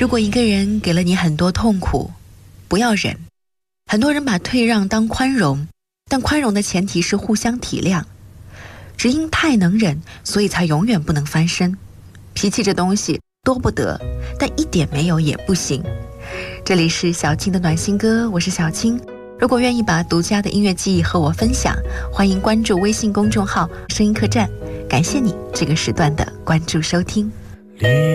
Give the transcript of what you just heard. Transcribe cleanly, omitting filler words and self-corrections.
如果一个人给了你很多痛苦，不要忍。很多人把退让当宽容，但宽容的前提是互相体谅。只因太能忍，所以才永远不能翻身。脾气这东西多不得，但一点没有也不行。这里是小青的暖心歌，我是小青。如果愿意把独家的音乐记忆和我分享，欢迎关注微信公众号声音客栈。感谢你这个时段的关注收听。